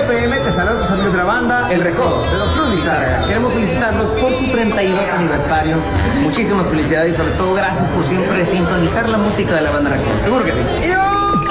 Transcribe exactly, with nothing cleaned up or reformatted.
F M, te saludan tus amigos de la banda El Recodo, de Don Cruz Lizárraga. Queremos felicitarlos por su treinta y dos aniversario. Muchísimas felicidades y sobre todo gracias por siempre sintonizar la música de la banda Recodo. Seguro que sí. ¡Y